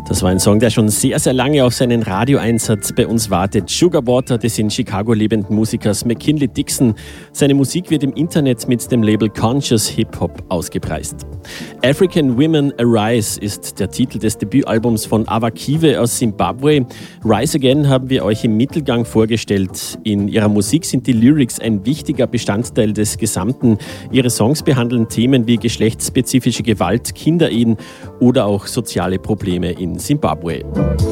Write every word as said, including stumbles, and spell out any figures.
Das war ein Song, der schon sehr, sehr lange auf seinen Radioeinsatz bei uns wartet. Sugar Water des in Chicago lebenden Musikers McKinley Dixon. Seine Musik wird im Internet mit dem Label Conscious Hip Hop ausgepreist. African Women Arise ist der Titel des Debütalbums von Ava Kiwe aus Zimbabwe. Rise Again haben wir euch im Mittelgang vorgestellt. In ihrer Musik sind die Lyrics ein wichtiger Bestandteil des Gesamten. Ihre Songs behandeln Themen wie geschlechtsspezifische Gewalt, Kinderehen oder auch soziale Probleme in Zimbabwe.